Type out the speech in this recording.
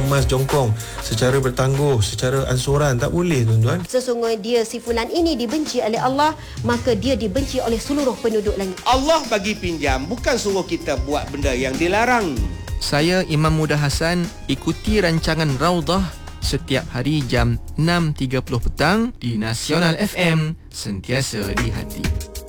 kemas jongkong secara bertangguh, secara ansuran. Tak boleh, tuan-tuan. Sesungguhnya dia, si fulan ini dibenci oleh Allah, maka dia dibenci oleh seluruh penduduk langit. Allah bagi pinjam, bukan suruh kita buat benda yang dilarang. Saya Imam Muda Hassan, ikuti rancangan Raudhah setiap hari jam 6.30 petang di Nasional FM, sentiasa di hati.